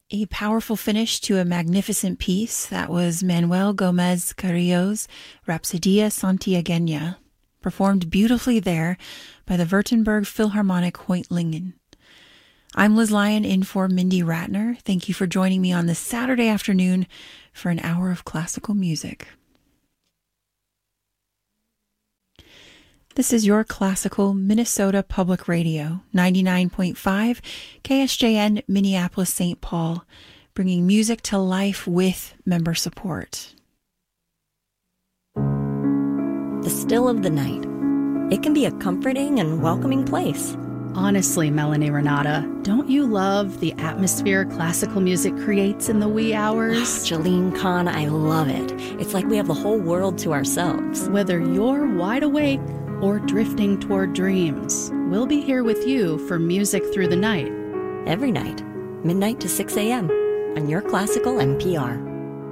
A powerful finish to a magnificent piece. That was Manuel Gomez Carrillo's Rhapsodia Santiagueña, performed beautifully there by the Württemberg Philharmonic Reutlingen. I'm Liz Lyon in for Mindy Ratner. Thank you for joining me on this Saturday afternoon for an hour of classical music. This is your classical Minnesota Public Radio, 99.5 KSJN Minneapolis St. Paul, bringing music to life with member support. The still of the night. It can be a comforting and welcoming place. Honestly, Melanie Renata, don't you love the atmosphere classical music creates in the wee hours? Jolene Kahn, I love it. It's like we have the whole world to ourselves. Whether you're wide awake or drifting toward dreams, we'll be here with you for Music Through the Night. Every night, midnight to 6 a.m. on your classical NPR.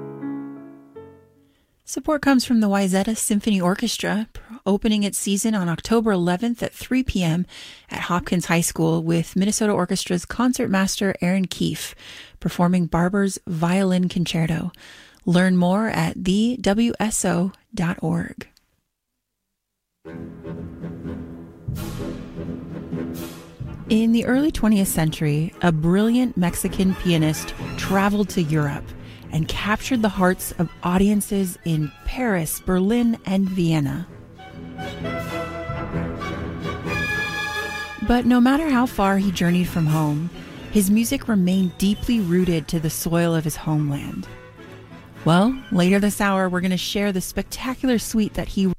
Support comes from the Wayzata Symphony Orchestra, opening its season on October 11th at 3 p.m. at Hopkins High School with Minnesota Orchestra's concertmaster Aaron Keefe performing Barber's Violin Concerto. Learn more at thewso.org. In the early 20th century, a brilliant Mexican pianist traveled to Europe and captured the hearts of audiences in Paris, Berlin, and Vienna. But no matter how far he journeyed from home, his music remained deeply rooted to the soil of his homeland. Well, later this hour, we're going to share the spectacular suite that he